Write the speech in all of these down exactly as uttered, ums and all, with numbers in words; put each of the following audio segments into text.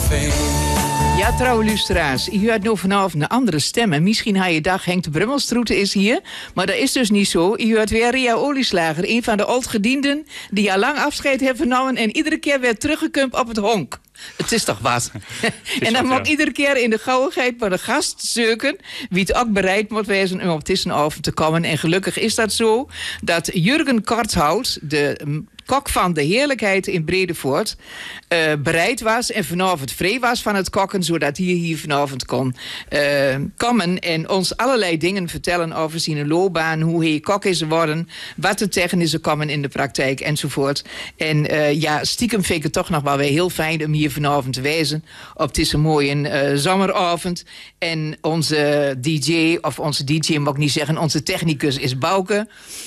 Heerenveen. Ja, trouwe luisteraars, u hoort nu vanavond een andere stem. En misschien ha je dag Henk de Brummelstroete is hier. Maar dat is dus niet zo. U hoort weer Ria Olieslager, een van de oudgedienden die al lang afscheid heeft genomen en iedere keer weer teruggekomen op het honk. Het is toch wat? En dan moet ik iedere keer in de gauwigheid bij de gast zoeken wie het ook bereid moet wezen om op tussenavond te komen. En gelukkig is dat zo dat Jurgen Korthout, de kok van de Heerlijkheid in Bredevoort, uh, bereid was en vanavond vrij was van het kokken, zodat hij hier vanavond kon uh, komen en ons allerlei dingen vertellen over zijn loopbaan, hoe hij kok is geworden, wat er tegen is gekomen in de praktijk enzovoort. En uh, ja, stiekem vind ik het toch nog wel weer heel fijn om hier vanavond te wezen op deze mooie uh, zomeravond. En onze D J, of onze D J mag ik niet zeggen, onze technicus is Bouke.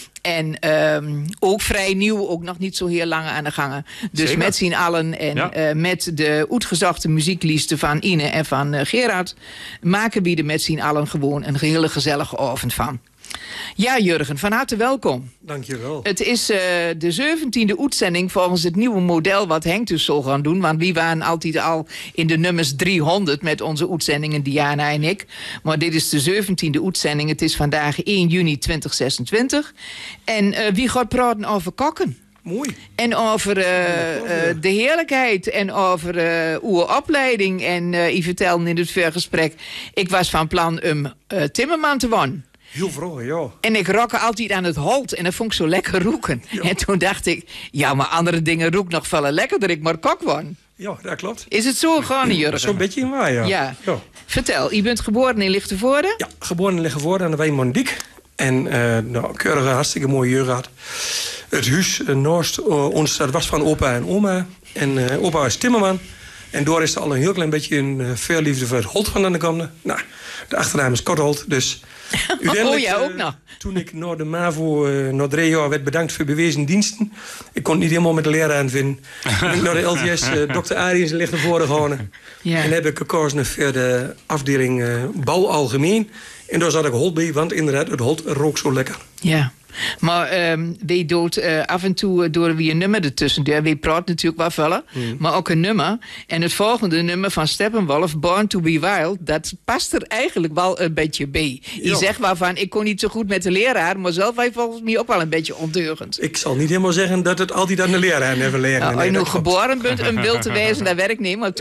En um, ook vrij nieuw, ook nog niet zo heel lang aan de gangen. Dus Zeker. met z'n allen en Ja. uh, met de uitgezochte muzieklijsten van Ine en van uh, Gerard maken we er met z'n allen gewoon een hele gezellige avond van. Ja, Jurgen, van harte welkom. Dankjewel. Het is uh, de zeventiende uitzending volgens het nieuwe model wat Henk dus zal gaan doen. Want we waren altijd al in de nummers driehonderd met onze uitzendingen, Diana en ik. Maar dit is de zeventiende uitzending. Het is vandaag één juni tweeduizend zesentwintig. En uh, wie gaat praten over kokken? Mooi. En over uh, uh, de heerlijkheid en over uh, uw opleiding. En uh, je vertelde in het voorgesprek, ik was van plan om uh, timmerman te worden. Heel vroeg, ja. En ik rokke altijd aan het holt en dat vond ik zo lekker roeken. Ja. En toen dacht ik, ja, maar andere dingen roek nog veel lekkerder, ik maar kok word. Ja, dat klopt. Is het zo gegaan, Jurgen? Zo'n beetje in waar, ja. Ja. ja. Vertel, je bent geboren in Lichtenvoorde? Ja, geboren in Lichtenvoorde aan de Weemondiek. En uh, nou, keurige, hartstikke mooie jeur gehad. Het huis uh, naast uh, ons, dat was van opa en oma. En uh, opa was timmerman. En door is er al een heel klein beetje een uh, voorliefde voor het holt vandaan gekomen. Nou, de achternaam is Kortholt, dus... Oh ja, ook uh, nog. Toen ik naar de MAVO, uh, na drie jaar, werd bedankt voor bewezen diensten. Ik kon het niet helemaal met de leraar vinden. Toen ik naar de L T S, uh, dokter Ariens in Lichtenvoorde gegaan. Ja. En heb ik gekozen voor de afdeling uh, bouw algemeen. En daar zat ik holt bij, want inderdaad, het holt rook zo lekker. Ja. Maar um, wie doet uh, af en toe door wie een nummer ertussen. Wie praat natuurlijk wel vullen, mm. maar ook een nummer. En het volgende nummer van Steppenwolf, Born to be Wild, dat past er eigenlijk wel een beetje bij. Je Ja. zegt waarvan, ik kon niet zo goed met de leraar, maar zelf was volgens mij ook wel een beetje ondeugend. Ik zal niet helemaal zeggen dat het altijd aan de leraar hebben leren. Nou, als Nee, je nu dat klopt. geboren bent om wild te wezen, dat werkt niet, maar